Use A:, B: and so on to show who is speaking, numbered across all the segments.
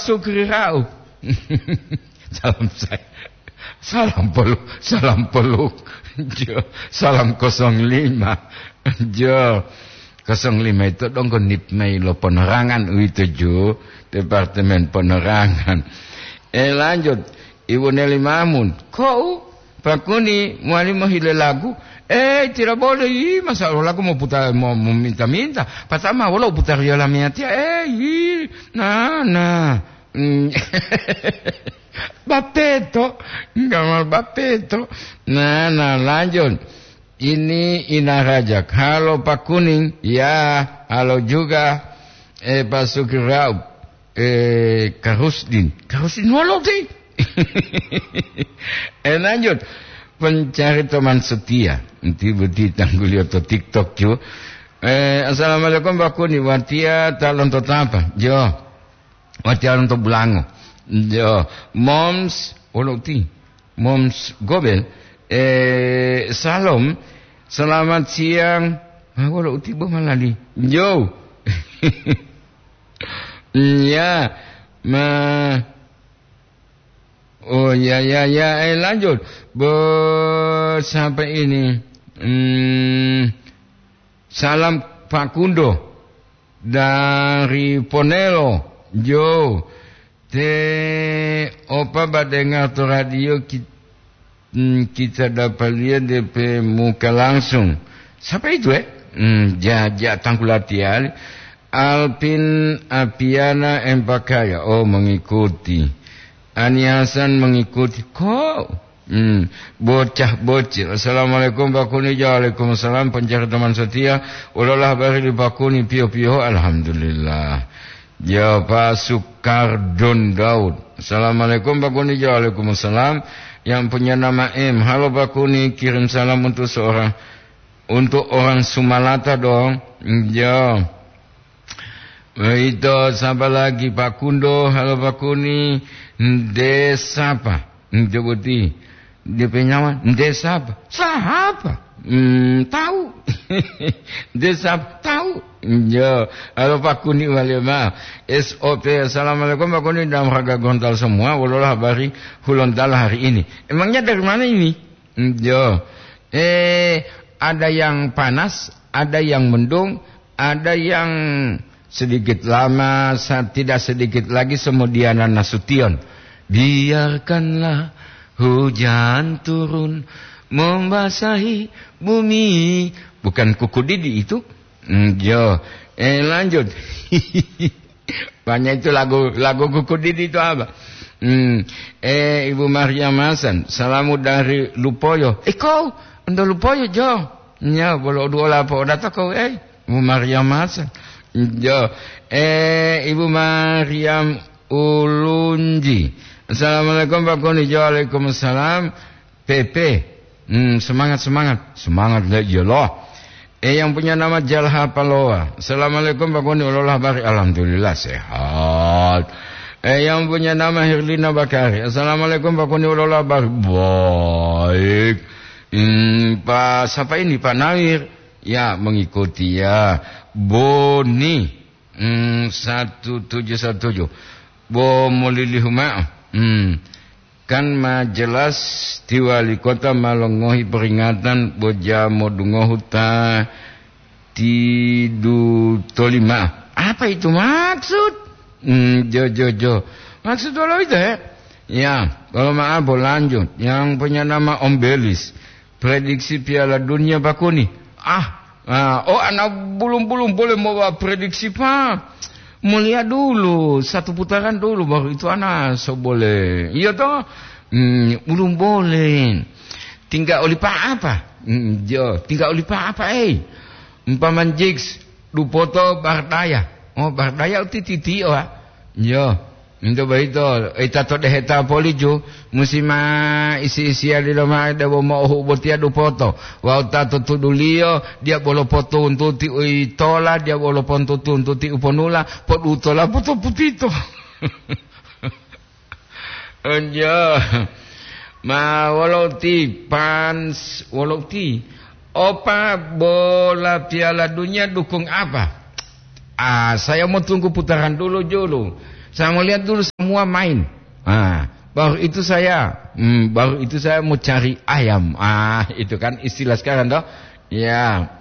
A: Sukri Raub. Salam saya. Salam peluk. Jo, salam 05. Jo. 05 itu dong nipmei lo penerangan itu Jo, Departemen Penerangan. Lanjut, Ibu Nelly Mamun. Kau Pak Kuni mau hile lagu? Tidak boleh. Masa lagu mau putar, mau minta-minta. Pertama walau putar viola miatia. Nah. Bapeto, gamal Bapeto. Nah, lanjut. Ini Ina Rajak. Halo Pak Kuning. Ya, halo juga Pak Sukri Raub. Karusdin walau sih. Lanjut. Pencari teman setia. Nanti beti tangguli atau TikTok jo. Assalamualaikum Pak Kuning. Watia talon apa? Jo. Watia untuk Belango. Jo. Moms Olokti. Moms Gobel. Salam. Selamat siang. Olokti malali. Jo. Ya. Oh ya. Lanjut. Sampai ini. Salam Pak Kundo dari Ponelo. Jo. Opa dengar tu radio kita dapat lihat DP muka langsung. Siapa itu Jajak Tangkulatial. Alpin Apiana Empakaya. Oh mengikuti. Ani Hasan mengikuti. Kok? Bocah. Assalamualaikum Pak Kuni. Waalaikumsalam. Pencari teman setia. Ulah bari di Pak Kuni. Pio. Alhamdulillah. Ya Pak Sukardon Daud. Assalamualaikum Pak Kuni. Waalaikumsalam. Yang punya nama M. Halo Pak Kuni. Kirim salam untuk orang Sumalata dong. Ya. Itu siapa lagi Pak Kundo. Halo Pak Kuni. Desa apa? Jebuti. Dia penyawan. Desa apa? Siapa? Tahu. Desa tahu. Ya. Halo Pak Kuni walima. SOP. Assalamualaikum Pak Kuni. Dalam raga gontal semua. Walau bari hulontal hari ini. Emangnya dari mana ini? Ya. Ada yang panas. Ada yang mendung. Ada yang sedikit lama. Tidak sedikit lagi. Semudiana Nasution. Biarkanlah hujan turun membasahi bumi. Bukan Kuku Didi itu. Jo. Lanjut. Banyak itu lagu Kuku Didi itu apa? Ibu Maria Masan. Salamu dari Lupoyo. Kau untuk Lupoyo Jo. Ya boleh dua lapor data kau Ibu Maria Masan. Jo. Ibu Mariam Ulunji. Assalamualaikum Pak Kuni. Waalaikumsalam. PP. Semangat ya Allah. Yang punya nama Jalha Paloa. Assalamualaikum Pak Kuni. Alhamdulillah sehat. Yang punya nama Hirlina Bakari. Assalamualaikum Pak Kuni. Baik. Pak siapa ini Pak Nawir? Ya mengikuti ya. Boni 1717. Bo Mulili Huma. Kan majelas di wali kota malongohi peringatan boja modungohuta tidu tolima. Apa itu maksud? Jo. Maksud kalau itu ya. Kalau maaf lanjut. Yang punya nama Om Belis. Prediksi Piala Dunia Pak Kuni. Anak belum boleh mau prediksi Pak. Mulia dulu, satu putaran dulu baru itu anak boleh. Iya toh? Belum boleh. Tinggal oleh Pak apa? Tinggal oleh Pak apa Umpaman Jigs Dupoto Bardaya. Oh Bardaya itu titi Yo. Itu begitu. Tato deheta polijo musima isi di rumah ada mau butia Dupoto. Wa tato tudulio dia bolo poto untuti tola dia bolo pontu untuti uponula pot utola poto putito. Anjo. Walauti opa bola Piala Dunia dukung apa? Saya mau tunggu putaran dulu. Saya mau lihat dulu semua main. Baru itu saya mau cari ayam. Itu kan istilah sekarang toh. Ya.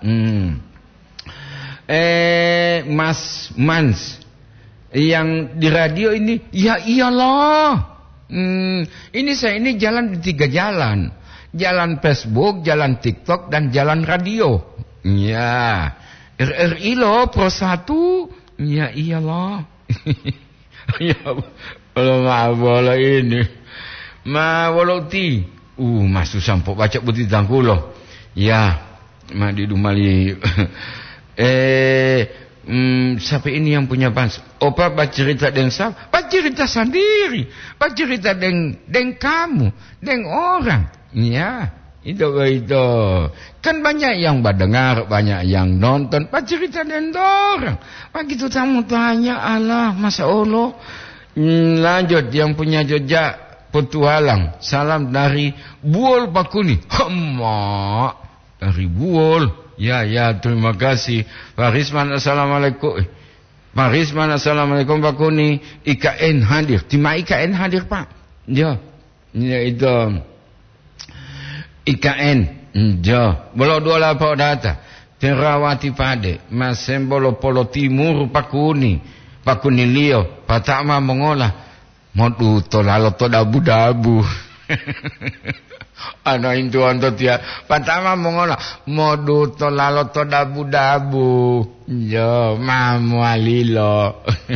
A: Mas Mans yang di radio ini, ya iyalah. Ini saya jalan di 3 jalan. Jalan Facebook, jalan TikTok, dan jalan radio. Ya. RRI loh, Pro 1. Ya iyalah. Ya, kalau nggak boleh ini. Walau ti. Mas sampo baca putih tangkulo. Ya. Di dumali. Siapa ini yang punya bans? Opa baca cerita dengan siapa? Baca cerita sendiri. Baca cerita dengan kamu, dengan orang. Ya, itu. Kan banyak yang mendengar, banyak yang nonton. Baca cerita dengan orang. Begitu kamu tanya, Allah, Masya Allah. Lanjut, yang punya jejak petualang. Salam dari Buol Pakuni. Dari Buol. Ya, terima kasih. Pak Risman, assalamualaikum. Pak Risman, assalamualaikum Pak Kuni. IKN hadir. Tima IKN hadir Pak. Ya itu. IKN. Ya. Bolo 28 data. Terawati Pade. Masembolo Polo Timur Pak Kuni. Pak Kuni Lio. Patama mengolah. Modu tolalo to dabu-dabu. Ana itu anto tia pertama mengolah modu tolalo to dabu-dabu yo mamu alilo.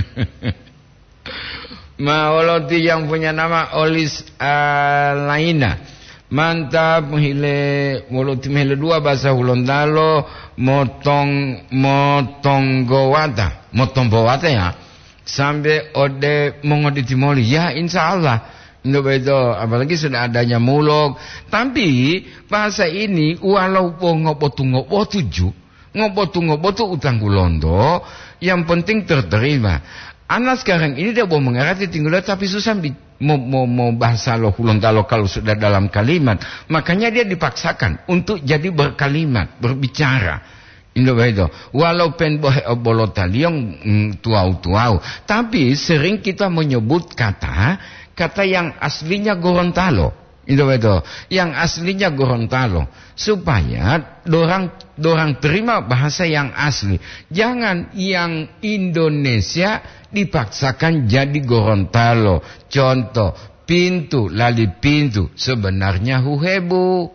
A: Oloti yang punya nama Olis Laina mantap mihile oloti mihile 2 bahasa Hulondalo motong gowata ya sampai ode mongodi timoli ya insyaallah. Apalagi sudah adanya mulog. Tapi bahasa ini walaupun ngopotu utang kulondo, yang penting terterima. Anak sekarang ini dia mau mengerti tinggal tapi susah mau bahasa lo kulontalo kalau sudah dalam kalimat. Makanya dia dipaksakan untuk jadi berkalimat, berbicara. Walaupun bolotali yang tuau, tapi sering kita menyebut kata yang aslinya Gorontalo. Yang aslinya Gorontalo. Supaya dorang terima bahasa yang asli. Jangan yang Indonesia dipaksakan jadi Gorontalo. Contoh, pintu, lali pintu. Sebenarnya huhebu.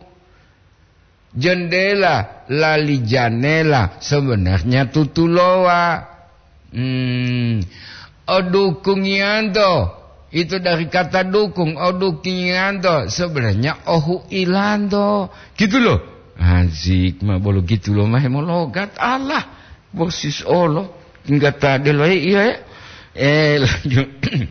A: Jendela, lali janela. Sebenarnya tutuloa. Odukung yanto. Itu dari kata dukung. Odukinganto. Sebenarnya ohu ilando. Gitu loh. Azik mah bolu gitu loh. Mah logat Allah. Bosis Allah. Tinggal tadi loh. Iya. Lanjut.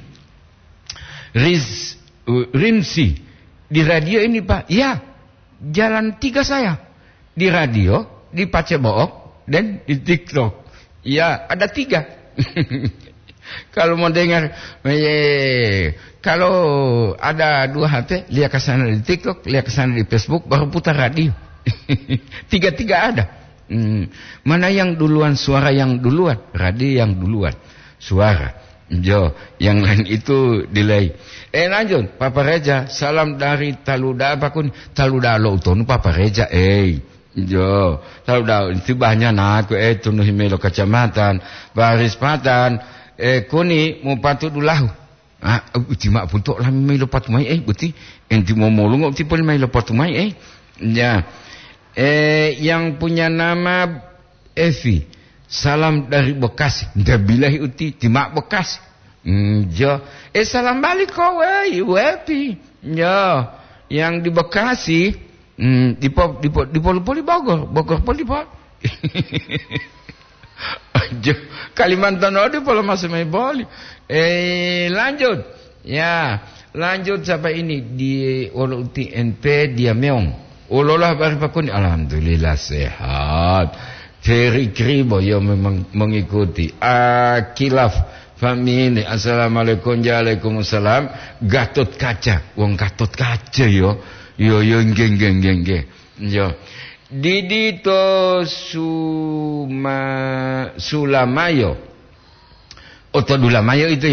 A: Rimsi. Di radio ini Pak. Ya. Jalan 3 saya. Di radio. Di Pacebook. Dan di TikTok. Ya. Ada 3. Kalau mau dengar, kalau ada 2 HP, lihat ke sana di TikTok, lihat ke sana di Facebook, baru putar radio. 3 ada. Mana yang duluan, suara yang duluan, radio yang duluan, suara. Yang lain itu delay. Lanjut, Papa Reja, salam dari Taluda Pakun. Taluda lo utonu Papa Reja, Taluda itu banyak nak, tunuh himelo kecamatan, baris patan. Kuni mau patut dulahu. Timak puntok lah mai lepas mai betul. Enti mau molong tipe mai lepas mai Ya. Yang punya nama Evi. Salam dari Bekasi. Ndabilahi uti timak Bekasi. Salam balik kau Evi. Ya. Yang di Bekasi di Poli Bogor Poli Bogor. Kalimantan ode pola masuk mai boli. Lanjut. Ya, lanjut sampai ini di Oluti NP dia meong. Ololah bari pakun alhamdulillah sehat. Ferry Kribo yang memang mengikuti. Kilaf family. Assalamualaikum waalaikumsalam. Gatot Kaca. Wong Gatot Kaca yo. Yo geng. Yo. Didito Sulamayo. Otodulamayo itu ya.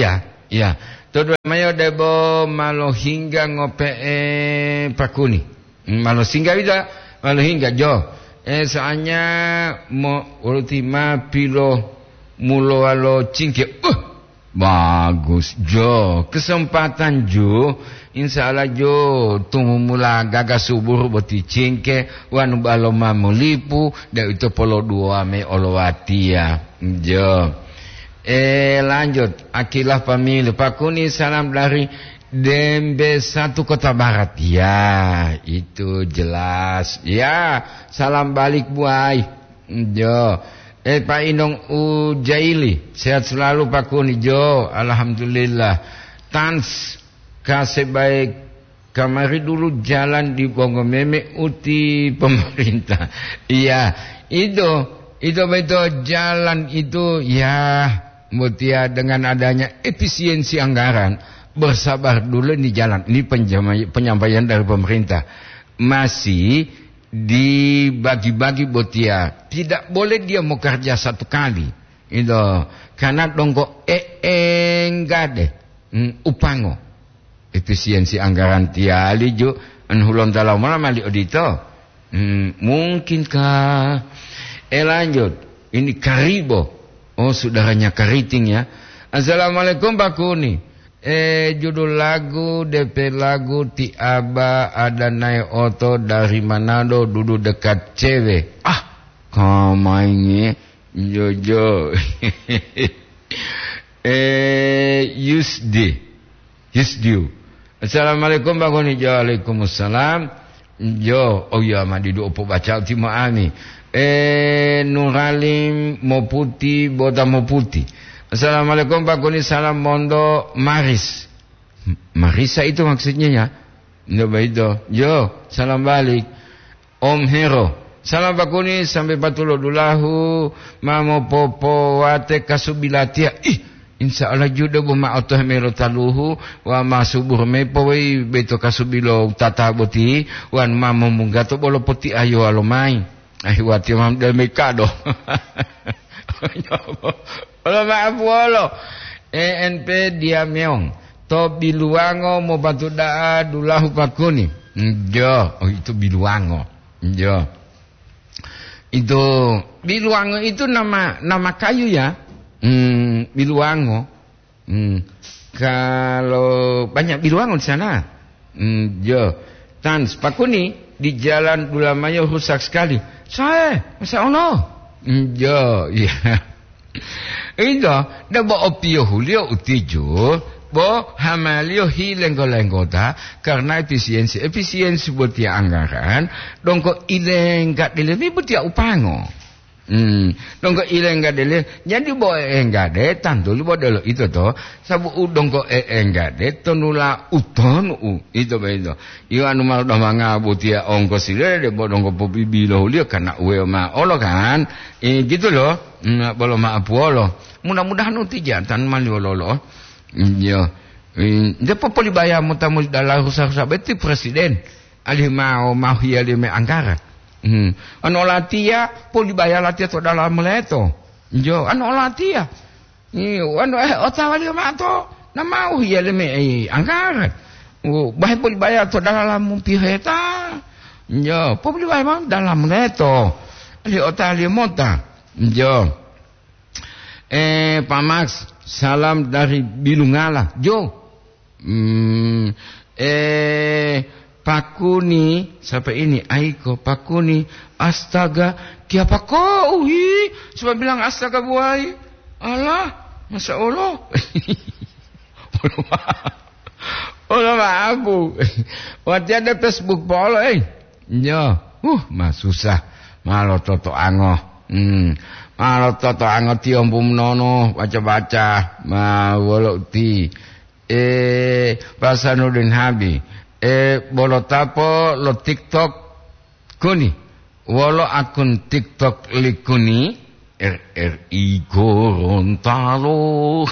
A: Ya. Todo mayo debo malo hingga ngope pakuni. Malo hingga bisa, malo hingga jo. Soalnya mo ultima pilo mulo alo cingke. Bagus jo. Kesempatan jo. Insyaallah jo tunggu mula gagas subur boti cingke wan balo mamulipu da itu polo dua me olowatia jo. Lanjut akilah pemilu pakuni salam dari Dembe 1 Kota Barat. Ya itu jelas ya. Salam balik buai jo. Pak Inong Ujaili sehat selalu pakuni jo. Alhamdulillah. Tans kasih baik kamari dulu jalan di Bongo Meme uti pemerintah. Iya itu jalan itu ya mutia dengan adanya efisiensi anggaran bersabar dulu di jalan. Ini penyampaian dari pemerintah masih dibagi-bagi botia. Tidak boleh dia mau kerja satu kali itu karena dongko enggak deh upango efisiensi anggaran tiali jo anhulon dalam malam ali audito mungkinkah lanjut ini Karibo. Oh saudaranya Kariting ya. Assalamualaikum Pak Kuni. Judul lagu DP lagu Tiaba ada naik oto dari Manado duduk dekat cewek. Kamainnya Jojo. Yusdiu. Assalamualaikum Pak Kuni. Waalaikumsalam. Jo, oh ya mah didu opo baca ultimo ami. Nuralim Moputi Bota Moputi. Assalamualaikum Pak Kuni. Salam Mondo Maris. Marisa itu maksudnya ya. Coba itu. Jo, salam balik. Om Hero. Salam Pak Kuni sampai patulo dulahu mamo popo wate kasubilatia. Insyaallah juda buma otoh mero taluhu wa masubur mepo wei beto kasubilo tata boti wan mamo munggato bolo poti ayo alomai. Wati mam del mercado. Olo maaf wolo. ENP dia meong. To biluango mo batu daa dulahu Pakuni. Jo, itu biluango. Jo. Itu biluango itu nama kayu ya. Biluango. Kalau banyak biluango di sana. Jo. Tans Pakuni di jalan Bulamayo rusak sekali. Masa ono? Jo, iya. Itu, dah bawa opio hulio utijo, bo hamalio hilenggo-lenggota karena efisiensi buat dia anggaran, dongko ilenggat dilemi buat dia upango. Dongko ilenggat dile, jadi bo enggade tantul bo delo itu to, sabu dongko enggade tonula uton itu begitu. Iyo anu mal domanga butia ongko sile de bo dongko popi lo hulio karena uwe ma olo kan, gitu loh, bolo ma apuolo. Mudah-mudahan uti jantan mali lolo. Yo, depo poli bayar mutamu dalam rusak-rusak beti presiden, alih mau hiya me anggaran. Ano latia poli bayar latia to dalam meleto. Jo, ano latia. Ano otawali mato na mau hiya me anggaran. Bahaya poli bayar to dalam piheta. Jo, poli bayar dalam meleto. Ali otali mota. Jo. Pak Max, salam dari Bilungala. Jo. Pakuni, sampai ini Aiko Pakuni, astaga, kiapa kau? Coba bilang astaga buai. Allah, masa Allah. Allah aku. Waktu ada Facebook polo yo, mah susah. Malo toto angoh. Malo toto angoh tiompum nono baca-baca. Ma wolok ti. Pasanudin Habi. Bolo tapo lo TikTok kuni. Wolo akun TikTok likuni. RRI Gorontalo.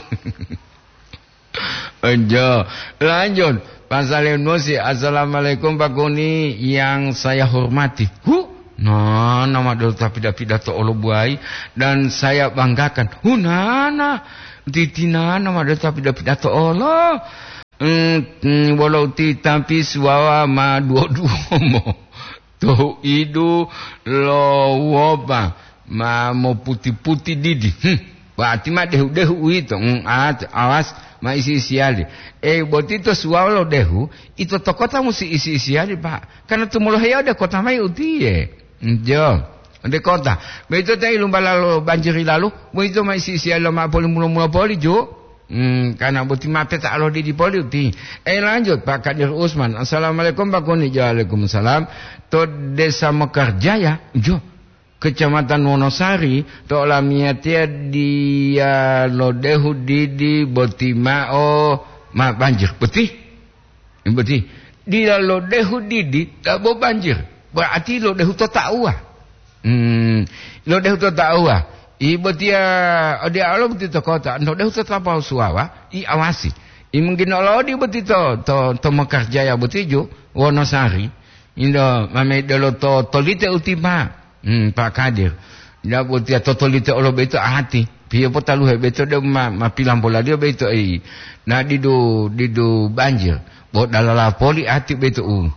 A: Lanjut. Pasalin Musi. Assalamualaikum Pak Kuni yang saya hormati. Nah, nama Dota pidato Allah buai dan saya banggakan. Nana, titina nama Dota pidato Allah. Walau tapi suara ma dua-dua mo. Tuh idu lowoba ma mo putih-putih didi. Berarti mah dehu itu. Awas ma isi-isi ali. Berarti itu suara lo dehu itu to kota mesti isi-isi ali Pak. Karena tu mulu haya ada kota mai uti ye. Jo, de kota. Begitu tadi lumba lalu banjir lalu, begitu masih isi lo mak poli mula poli jo. Karena buti mate tak lo di poli uti. Lanjut Pak Kadir Usman. Assalamualaikum Pak Kuni. Waalaikumsalam. To Desa Mekarjaya, jo. Kecamatan Wonosari, to lamiatia dia lo dehu di boti mao ma banjir. Beti. Dia lo dehu di tak bo banjir. Berarti lo dah tu tahu ah. Lo dah tu tahu ah. Ibu dia Allah betul kota. Lo dah tu tahu suara. Awasi. Mungkin Allah dia betul to Mekarjaya betul jo. Wonosari. Indo mame dalo to lite ultima. Pak Kadir. Dia betul to lite Allah betul hati. Pia pun tahu betul dia ma pilang bola dia betul Nah didu banjir. Buat dalam poli hati betul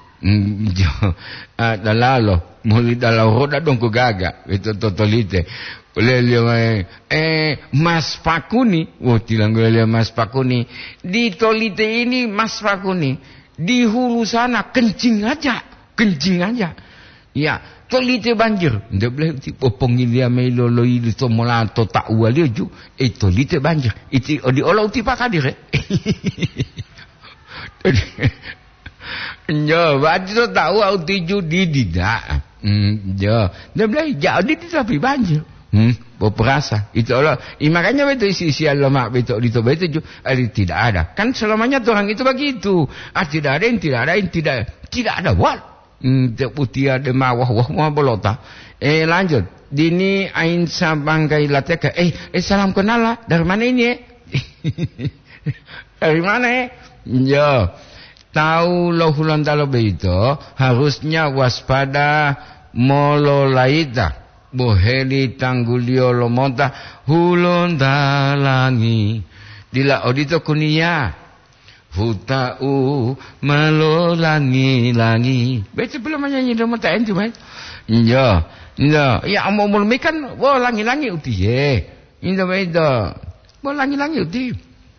A: dalalo muli dalau roda dong ko gaga itu totolite lele Mas Pakuni tilang lele Mas Pakuni di tolite ini Mas Pakuni di hulu sana kencing aja ya tolite banjir ndak boleh popong dia melolo itu molato tak wali ju tolite banjir itu di olau ti Pak Kadir Jo, berarti tu tahu aku tuju di dah. Jo, dia bilang jadi tapi banjir. Berperasa. Itu Allah. Makanya betul isi lemak betul itu betul. Tidak ada. Kan selamanya orang itu begitu. Tidak ada wal. Tidak putih ada mawah bolota. Lanjut. Dini ain sabangkai lateka. Salam kenal lah. Dari mana ini? Dari mana? Jo. Tahu lo hulan talo beito harusnya waspada molo laita boheli tanggulio lo monta hulun dalangi dila odito kunia hutau melolangi beto belum nyanyi do monta enti mai ya mau mulmikan wo langi uti ye indo beito wo langi uti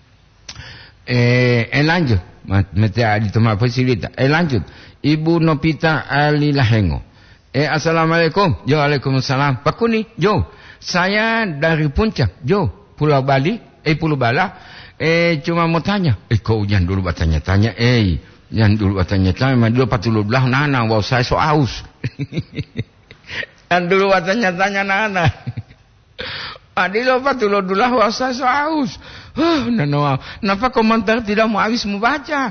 A: lanjut mete adi toma fasilita. Lanjut. Ibu Nopita Ali Lahengo. Assalamualaikum. Waalaikumsalam. Pak Kuni. Saya dari Puncak. Pulau Bali. Pulau Bala. Cuma mau tanya. Kau jangan dulu bertanya-tanya. Jangan dulu bertanya-tanya. Memang dulu patulul belah nana. Wow, saya so aus. Jangan dulu bertanya-tanya nana. Adilo patulul belah wow, saya so aus. Napa komentar tidak mau habis membaca?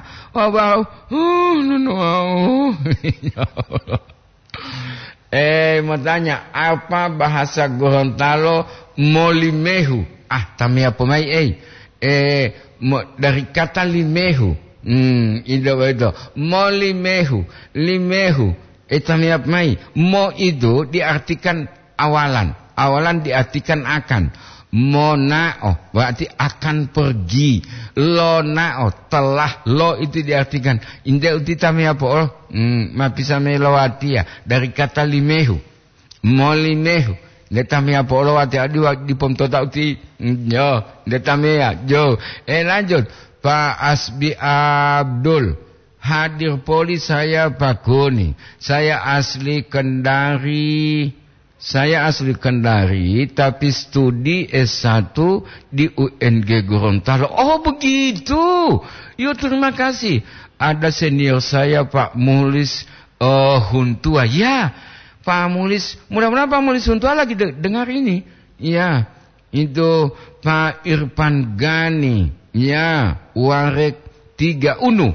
A: Mau tanya apa bahasa Gorontalo molimehu? Tami apa mai? Dari kata limehu. Itu molimehu, limehu. Tami apa mai? Mo itu diartikan awalan diartikan akan. Monao berarti akan pergi. Lo nao telah lo itu diartikan. Indah utitami apa? Mapisa melawati ya dari kata limehu. Molimehu. Letami apa lawati adu di pom tota uti. Letami ya. Lanjut. Pak Asbi Abdul. Hadir poli saya Pak Kuni. Saya asli Kendari tapi studi S1 di UNG Gorontalo. Oh begitu. Terima kasih. Ada senior saya Pak Mulis Huntua. Ya Pak Mulis. Mudah-mudahan Pak Mulis Huntua lagi dengar ini. Ya itu Pak Irfan Gani. Ya Warek 3 Unu.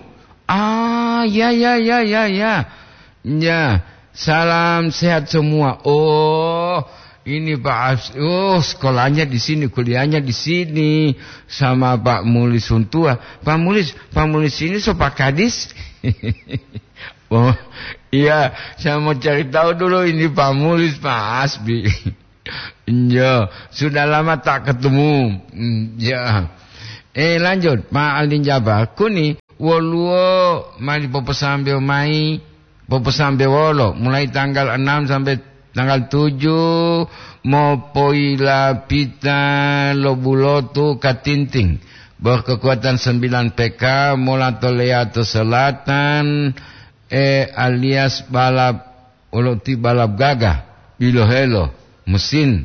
A: Ya. Salam sehat semua. ini Pak sekolahnya di sini, kuliahnya di sini sama Pak Mulis Untua. Pak Mulis ini so Pak Kadis. Oh iya, saya mau cari tahu dulu ini Pak Mulis, Pak Asbi. Ya, sudah lama tak ketemu. Ya. Lanjut Pak Aldin Jabar. Kuni woluo mari popo sambil mai, popo sambil wolo mulai tanggal 6 sampai tanggal 7 mopoila pita lobulotu katinting berkekuatan 9 PK molato leato selatan alias balap oloti balap gagah bilohelo mesin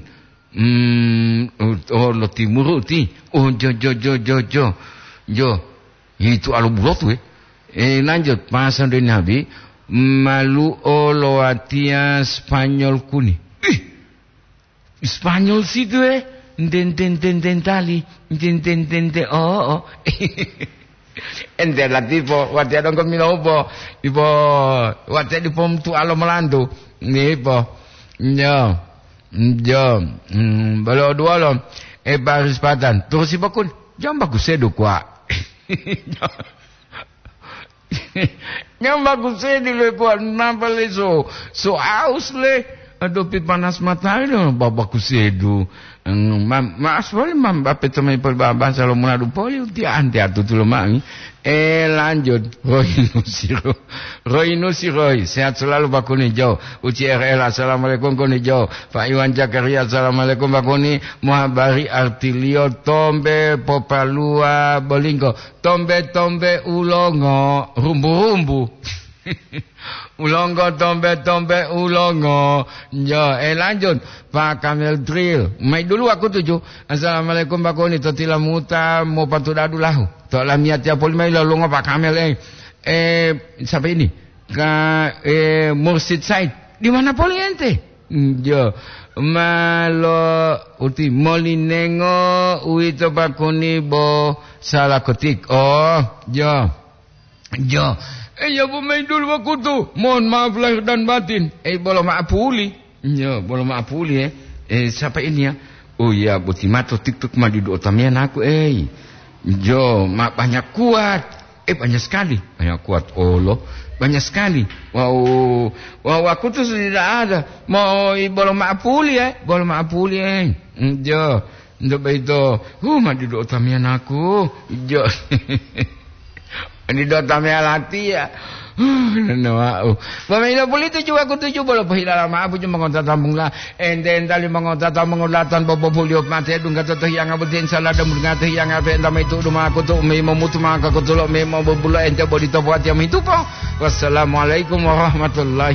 A: lo timur ti jo itu alubulotu lanjut pasal dari Nabi malu oloatia Spanyol kuni Spanyol situ den tali den oh ente la tipo wati adon komino po tipo wati di pom tu alo melando nipo yo balo dua lo baris patan terus si bakun jam bagus sedu kwa yang bagus sedu le kwa napa le so aus le aduh pi panas matahari lo bagus sedu mas boleh bape tamai per baba salo muna du poli uti ante atu tu lemang lanjut Roy sehat selalu Pak Kuni jauh uci RL assalamualaikum Kuni jauh Pak Iwan Jakaria assalamualaikum Pak Kuni Muhabari Artilio tombe popalua bolinggo tombe ulongo rumbu ulongo tombe ulongo ya lanjut Pak Kamil Drill mai dulu aku tuju assalamualaikum Pak Kuni totila muta mau patu dadu lahu tok lamiat ya poli mai ulongo Pak Kamil siapa ini Mursid Said di mana poli ente ya malo uti molinengo uito Pak Kuni bo salah ketik ya ya pemain dulu aku tuh. Mohon maaf lahir dan batin. Boleh maafuli. Ya, boleh maafuli siapa ini ya? Oh ya, Butimato TikTok mah di otamian aku Jo, banyak kuat. Banyak sekali. Banyak kuat. Oh loh, banyak sekali. Wow, aku tuh tidak ada. Mau boleh maafuli boleh maafuli Jo, itu. Mah di otamian aku. Jo. Ini dota mealati ya. Pamila polito juga aku tuju bolo pahila ma abu cuma ngonta tambung lah. Enten tali mengonta tambung latan bobo bulio mate dunga toto yang abutin salah dan ngate yang abe entama itu rumah aku tuh me memutu maka aku tulok me mau bobula ente bodi topo ati am itu po. Wassalamualaikum warahmatullahi